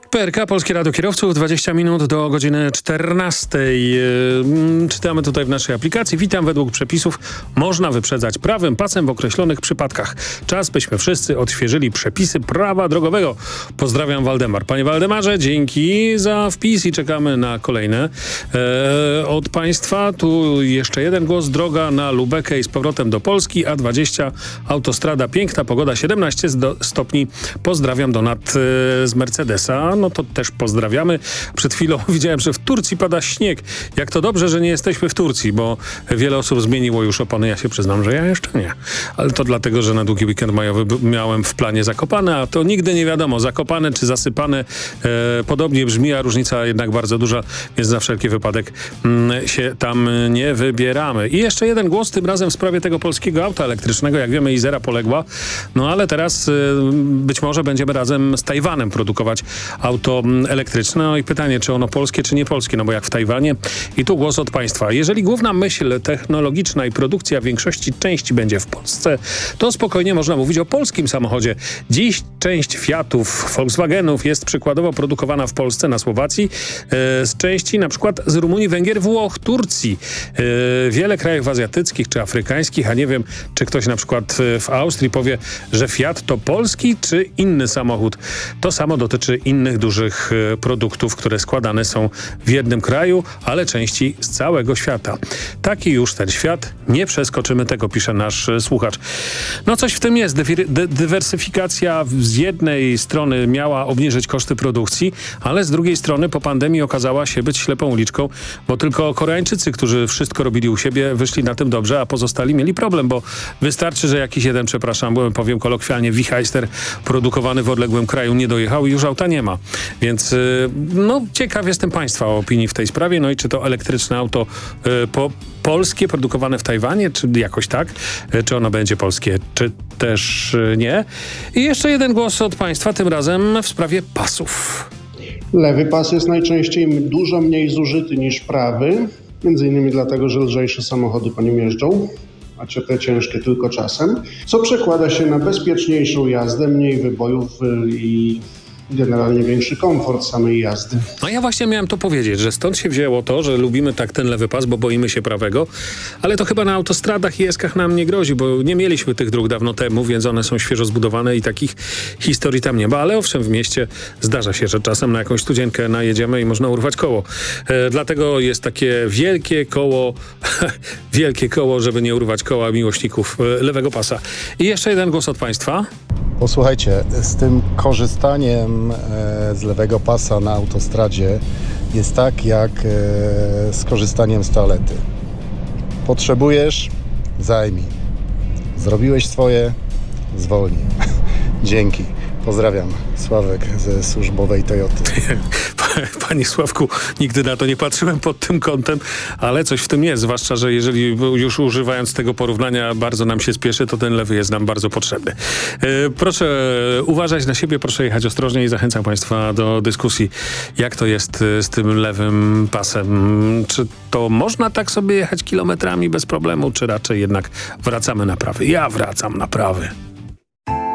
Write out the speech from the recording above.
PRK, Polskie Radio Kierowców, 20 minut do godziny 14. Czytamy tutaj w naszej aplikacji. Witam, według przepisów można wyprzedzać prawym pasem w określonych przypadkach. Czas, byśmy wszyscy odświeżyli przepisy prawa drogowego. Pozdrawiam, Waldemar. Panie Waldemarze, dzięki za wpis i czekamy na kolejne od państwa. Tu jeszcze jeden głos. Droga na Lubekę i z powrotem do Polski. A20, autostrada, piękna pogoda, 17 stopni. Pozdrawiam, Donat z Mercedesa. No to też pozdrawiamy. Przed chwilą widziałem, że w Turcji pada śnieg. Jak to dobrze, że nie jesteśmy w Turcji, bo wiele osób zmieniło już opony. Ja się przyznam, że ja jeszcze nie. Ale to dlatego, że na długi weekend majowy miałem w planie Zakopane, a to nigdy nie wiadomo, zakopane czy zasypane. Podobnie brzmi, a różnica jednak bardzo duża, więc na wszelki wypadek się tam nie wybieramy. I jeszcze jeden głos, tym razem w sprawie tego polskiego auta elektrycznego. Jak wiemy, Izera poległa, no ale teraz być może będziemy razem z Tajwanem produkować auto elektryczne. No i pytanie, czy ono polskie, czy nie polskie, no bo jak w Tajwanie. I tu głos od państwa. Jeżeli główna myśl technologiczna i produkcja większości części będzie w Polsce, to spokojnie można mówić o polskim samochodzie. Dziś część Fiatów, Volkswagenów jest przykładowo produkowana w Polsce, na Słowacji, z części na przykład z Rumunii, Węgier, Włoch, Turcji. Wiele krajów azjatyckich czy afrykańskich, a nie wiem, czy ktoś na przykład w Austrii powie, że Fiat to polski czy inny samochód. To samo dotyczy innych dużych produktów, które składane są w jednym kraju, ale części z całego świata. Taki już ten świat, nie przeskoczymy tego, pisze nasz słuchacz. No coś w tym jest. Dywersyfikacja z jednej strony miała obniżyć koszty produkcji, ale z drugiej strony po pandemii okazała się być ślepą uliczką, bo tylko Koreańczycy, którzy wszystko robili u siebie, wyszli na tym dobrze, a pozostali mieli problem, bo wystarczy, że jakiś jeden, powiem kolokwialnie, wichajster produkowany w odległym kraju nie dojechał i już auta nie ma. Więc no ciekaw jestem państwa opinii w tej sprawie. No i czy to elektryczne auto polskie, produkowane w Tajwanie, czy jakoś tak? Czy ono będzie polskie, czy też nie? I jeszcze jeden głos od państwa, tym razem w sprawie pasów. Lewy pas jest najczęściej dużo mniej zużyty niż prawy, między innymi dlatego, że lżejsze samochody po nim jeżdżą, a te ciężkie tylko czasem, co przekłada się na bezpieczniejszą jazdę, mniej wybojów i generalnie większy komfort samej jazdy. No ja właśnie miałem to powiedzieć, że stąd się wzięło to, że lubimy tak ten lewy pas, bo boimy się prawego, ale to chyba na autostradach i eskach nam nie grozi, bo nie mieliśmy tych dróg dawno temu, więc one są świeżo zbudowane i takich historii tam nie ma, ale owszem, w mieście zdarza się, że czasem na jakąś studzienkę najedziemy i można urwać koło. Dlatego jest takie wielkie koło, żeby nie urwać koła miłośników lewego pasa. I jeszcze jeden głos od państwa. Posłuchajcie, z tym korzystaniem z lewego pasa na autostradzie jest tak jak z korzystaniem z toalety. Potrzebujesz? Zajmij. Zrobiłeś swoje? Zwolnij. Dzięki. Pozdrawiam. Sławek ze służbowej Toyoty. Panie Sławku, nigdy na to nie patrzyłem pod tym kątem, ale coś w tym jest, zwłaszcza, że jeżeli już używając tego porównania bardzo nam się spieszy, to ten lewy jest nam bardzo potrzebny. Proszę uważać na siebie, proszę jechać ostrożnie i zachęcam państwa do dyskusji, jak to jest z tym lewym pasem. Czy to można tak sobie jechać kilometrami bez problemu, czy raczej jednak wracamy na prawy? Ja wracam na prawy.